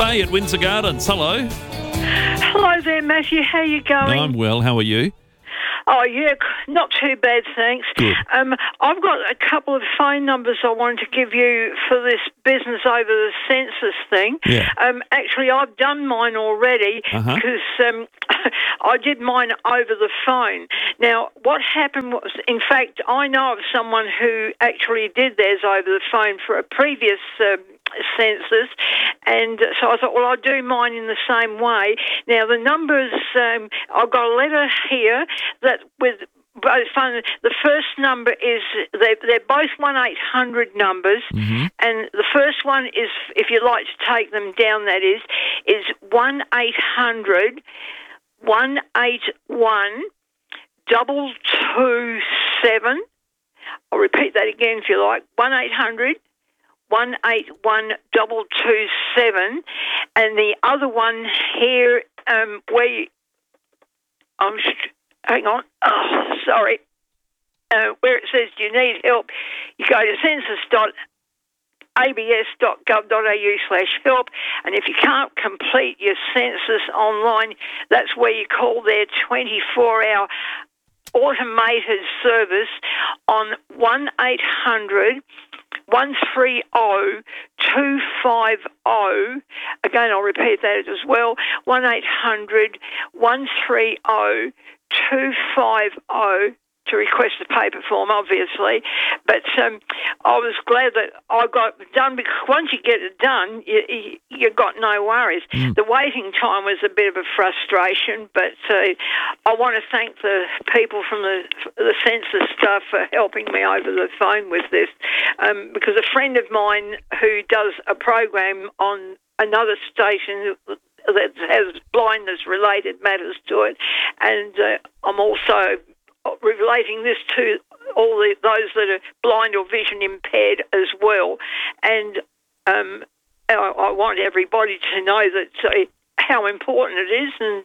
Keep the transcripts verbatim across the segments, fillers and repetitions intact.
Faye at Windsor Gardens. Hello. Hello there, Matthew. How you going? I'm well. How are you? Oh, yeah, not too bad, thanks. Good. Um, I've got a couple of phone numbers I wanted to give you for this business over the census thing. Yeah. Um, actually, I've done mine already Uh-huh. because um, I did mine over the phone. Now, what happened was, in fact, I know of someone who actually did theirs over the phone for a previous um, census, and so I thought, well, I'll do mine in the same way. Now, the numbers, um, I've got a letter here that with both phone, the first number is, they're, they're both one eight hundred numbers, Mm-hmm. and the first one is, if you'd like to take them down, that is, is one eight hundred one eight one double two seven. I'll repeat that again if you like, one eight hundred one eight one double two seven, and the other one here, um, where you, I'm, hang on, oh, sorry, uh, where it says you need help, you go to census dot a b s dot gov dot a u slash help, and if you can't complete your census online, that's where you call their twenty-four hour automated service on one eight hundred one three zero two five zero. Again, I'll repeat that as well, one eight hundred one three zero two five zero, to request a paper form, obviously. But um, I was glad that I got it done, because once you get it done, you, you, you got no worries. Mm. The waiting time was a bit of a frustration, but uh, I want to thank the people from the, the census staff for helping me over the phone with this, um, because a friend of mine who does a program on another station that has blindness-related matters to it, and uh, I'm also relating this to all the, those that are blind or vision impaired as well. And um, I, I want everybody to know that uh, how important it is, and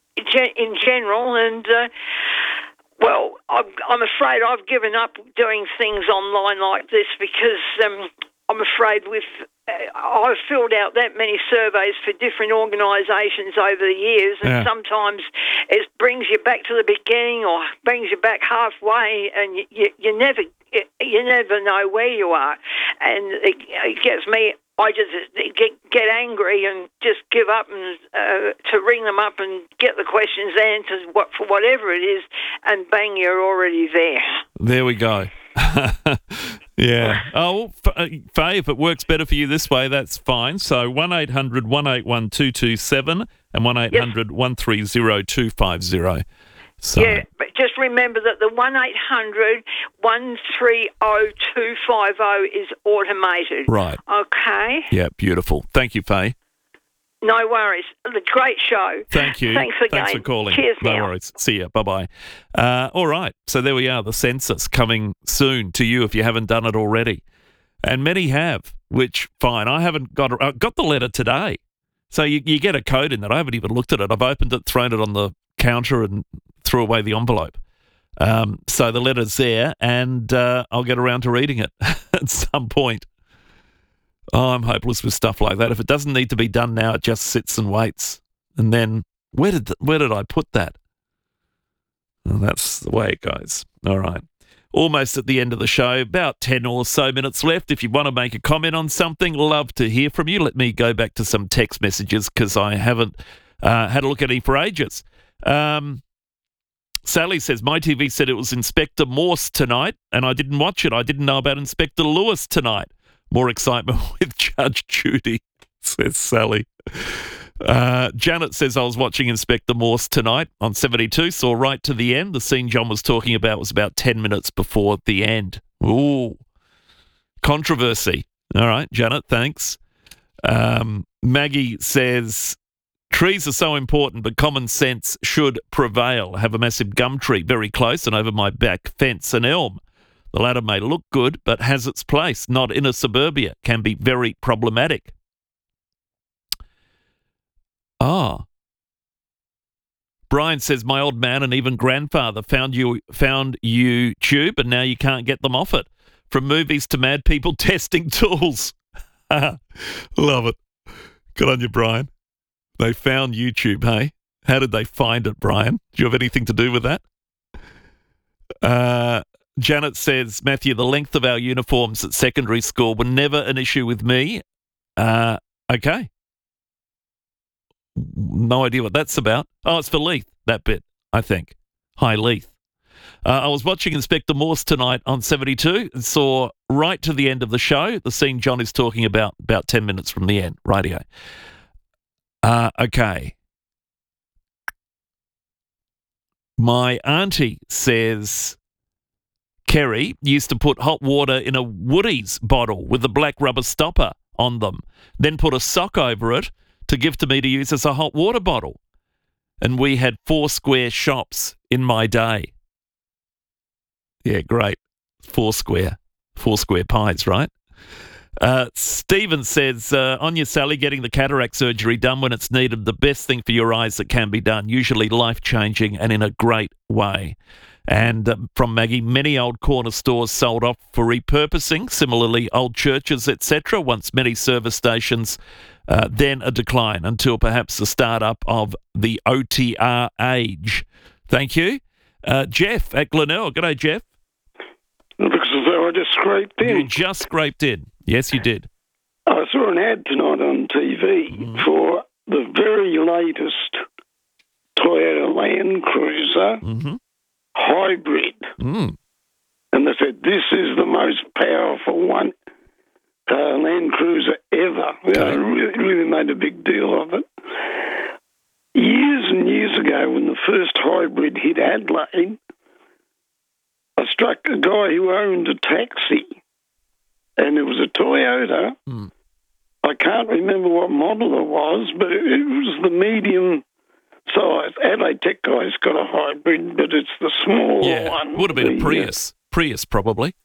in general. And uh, well, I'm, I'm afraid I've given up doing things online like this, because um, I'm afraid with uh, I've filled out that many surveys for different organisations over the years, and Yeah. sometimes it brings you back to the beginning or brings you back halfway, and you, you, you never you never know where you are, and it, it gets me. I just get, get angry and just give up, and uh, to ring them up and get the questions answered what, for whatever it is, and bang, you're already there. There we go. Yeah. Oh, well, Faye, if it works better for you this way, that's fine. So one eight hundred one eight one two two seven and one eight hundred one three zero two five zero. So. Yeah, but just remember that the one eight hundred one three zero two five zero is automated. Right. Okay. Yeah, beautiful. Thank you, Faye. No worries. The great show. Thank you. Thanks again. Thanks for calling. Cheers no now. worries. See ya. Bye-bye. Uh, all right. So there we are. The census coming soon to you if you haven't done it already. And many have, which, fine. I haven't got I got the letter today. So you, you get a code in that. I haven't even looked at it. I've opened it, thrown it on the counter and threw away the envelope. Um, so the letter's there, and uh, I'll get around to reading it at some point. Oh, I'm hopeless with stuff like that. If it doesn't need to be done now, it just sits and waits. And then where did where did I put that? Well, that's the way it goes. All right. Almost at the end of the show, about ten or so minutes left. If you want to make a comment on something, love to hear from you. Let me go back to some text messages, because I haven't uh, had a look at any for ages. Um, Sally says, my T V said it was Inspector Morse tonight, and I didn't watch it. I didn't know about Inspector Lewis tonight. More excitement with Judge Judy, says Sally. Uh, Janet says, I was watching Inspector Morse tonight on seventy-two, saw right to the end. The scene John was talking about was about ten minutes before the end. Ooh, controversy. All right, Janet, thanks. Um, Maggie says, trees are so important, but common sense should prevail. I have a massive gum tree very close, and over my back fence an elm. The latter may look good, but has its place, not in a suburbia. Can be very problematic. Ah. Brian says, my old man and even grandfather found you found YouTube, and now you can't get them off it. From movies to mad people testing tools. Love it. Good on you, Brian. They found YouTube, hey? How did they find it, Brian? Do you have anything to do with that? Uh, Janet says, Matthew, the length of our uniforms at secondary school were never an issue with me. Uh, okay. No idea what that's about. Oh, it's for Leith, that bit, I think. Hi, Leith. Uh, I was watching Inspector Morse tonight on seventy-two and saw right to the end of the show the scene John is talking about, about ten minutes from the end. Radio. Uh, okay. My auntie says Kerry used to put hot water in a Woodies bottle with a black rubber stopper on them, then put a sock over it to give to me to use as a hot water bottle. And we had four square shops in my day. Yeah, great. Four square. Four square pies, right? Uh, Stephen says, uh, on your Sally, getting the cataract surgery done when it's needed, the best thing for your eyes that can be done, usually life-changing and in a great way. And uh, from Maggie, many old corner stores sold off for repurposing, similarly old churches, et cetera, once many service stations, uh, then a decline until perhaps the start-up of the O T R age. Thank you. Uh, Jeff at Glenelg. G'day, Jeff. Looks as though I just scraped in. You just scraped in. Yes, you did. I saw an ad tonight on T V mm. for the very latest Toyota Land Cruiser mm-hmm. hybrid. Mm. And they said, this is the most powerful one uh, Land Cruiser ever. Okay. They really, really made a big deal of it. Years and years ago, when the first hybrid hit Adelaide, I struck a guy who owned a taxi, and it was a Toyota. Mm. I can't remember what model it was, but it, it was the medium size. Adelaide Tech Guy's got a hybrid, but it's the smaller yeah. one. Would have been the, a Prius. Uh, Prius, probably.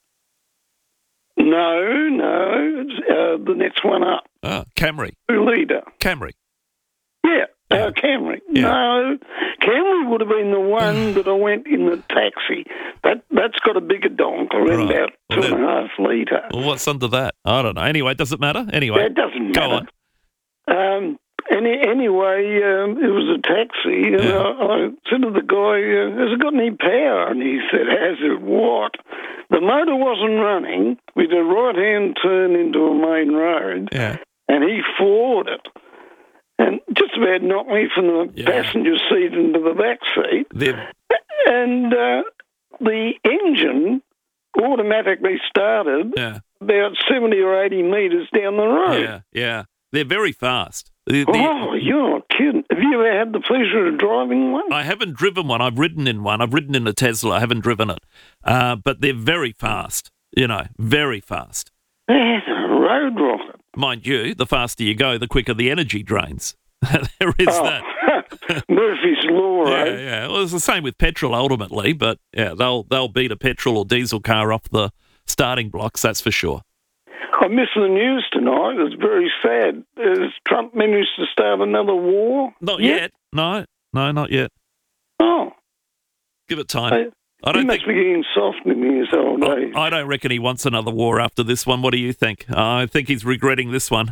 No, no. It's, uh, the next one up. Ah, Camry. Two litre. Camry. Yeah. Yeah. Uh, Camry. Yeah. No, Camry would have been the one that I went in the taxi. That, that's got a bigger donk, around Right. about two Well, and a half litre. Well, what's under that? I don't know. Anyway, does it matter? Anyway. That doesn't Go matter. on. Um, any, anyway, um, it was a taxi, and Yeah. I, I said to the guy, uh, has it got any power? And he said, has it what? The motor wasn't running. We did a right-hand turn into a main road, Yeah. and he floored it. And just about knocked me from the Yeah. passenger seat into the back seat. They're, And uh, the engine automatically started yeah. about seventy or eighty metres down the road. Yeah. Yeah. They're very fast. The- the- Oh, you're not kidding. Have you ever had the pleasure of driving one? I haven't driven one. I've ridden in one. I've ridden in a Tesla. I haven't driven it. Uh, but they're very fast. You know, very fast. That's a road rocket. Mind you, the faster you go, the quicker the energy drains. There is Oh, that. Murphy's Law, Yeah, eh? yeah. Well, it's the same with petrol ultimately, but yeah, they'll they'll beat a petrol or diesel car off the starting blocks. That's for sure. I missed the news tonight. It's very sad. Has Trump managed to start another war? Not yet? yet. No, no, not yet. Oh. Give it time. I, I he don't must think. be getting soft in his old age. I don't reckon he wants another war after this one. What do you think? I think he's regretting this one.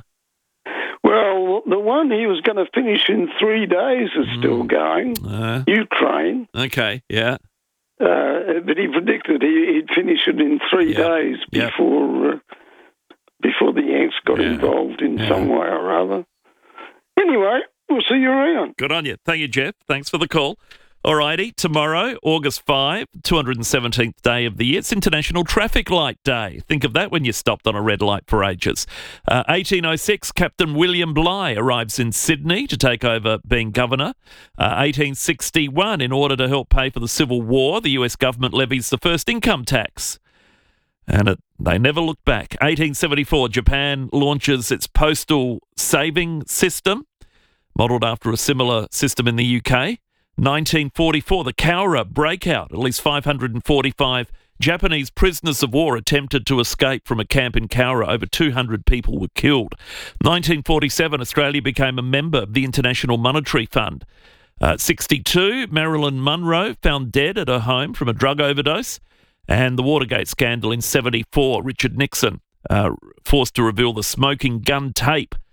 Well, the one he was going to finish in three days is still going. Uh, Ukraine. okay, yeah. Uh, but he predicted he, he'd finish it in three Yep. days Yep. before uh, before the Yanks got Yeah. involved in Yeah. some way or other. Anyway, we'll see you around. Good on you. Thank you, Jeff. Thanks for the call. Alrighty, tomorrow, August fifth, two hundred seventeenth day of the year. It's International Traffic Light Day. Think of that when you stopped on a red light for ages. Uh, eighteen oh six, Captain William Bligh arrives in Sydney to take over being governor. Uh, eighteen sixty-one, in order to help pay for the Civil War, the U S government levies the first income tax. And it, they never looked back. eighteen seventy-four, Japan launches its postal saving system, modelled after a similar system in the U K. nineteen forty-four, the Cowra breakout. At least five hundred forty-five Japanese prisoners of war attempted to escape from a camp in Cowra. Over two hundred people were killed. nineteen forty-seven, Australia became a member of the International Monetary Fund. Uh, sixty-two, Marilyn Monroe found dead at her home from a drug overdose. And the Watergate scandal in seventy-four, Richard Nixon uh, forced to reveal the smoking gun tape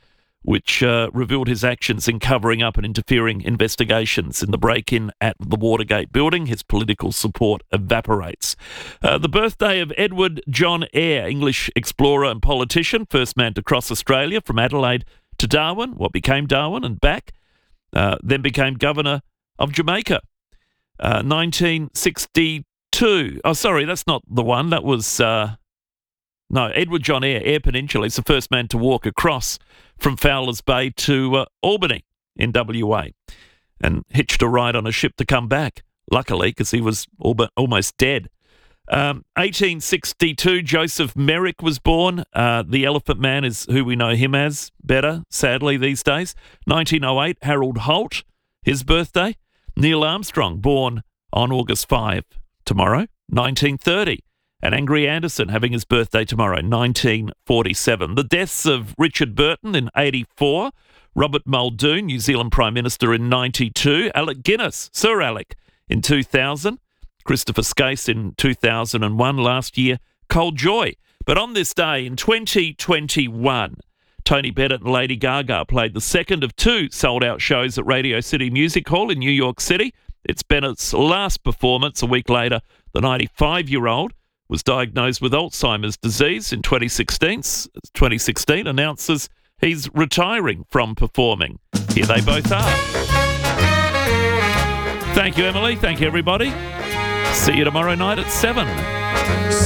which uh, revealed his actions in covering up and interfering investigations in the break-in at the Watergate building. His political support evaporates. Uh, the birthday of Edward John Eyre, English explorer and politician, first man to cross Australia from Adelaide to Darwin, what became Darwin, and back, uh, then became governor of Jamaica. Uh, nineteen sixty-two. Oh, sorry, that's not the one. That was... Uh, No, Edward John Eyre, Eyre Peninsula. He's the first man to walk across from Fowler's Bay to uh, Albany in W A and hitched a ride on a ship to come back, luckily, because he was all but almost dead. Um, eighteen sixty-two, Joseph Merrick was born. Uh, the Elephant Man is who we know him as better, sadly, these days. nineteen oh eight, Harold Holt, his birthday. Neil Armstrong, born on August fifth, tomorrow. nineteen thirty. And Angry Anderson having his birthday tomorrow, nineteen forty-seven. The deaths of Richard Burton in eighty-four, Robert Muldoon, New Zealand Prime Minister in ninety-two, Alec Guinness, Sir Alec, in two thousand, Christopher Skase in two thousand one, last year, Cole Joy. But on this day in twenty twenty-one, Tony Bennett and Lady Gaga played the second of two sold-out shows at Radio City Music Hall in New York City. It's Bennett's last performance. A week later, the ninety-five-year-old was diagnosed with Alzheimer's disease in twenty sixteen. twenty sixteen announces he's retiring from performing. Here they both are. Thank you, Emily. Thank you, everybody. See you tomorrow night at seven.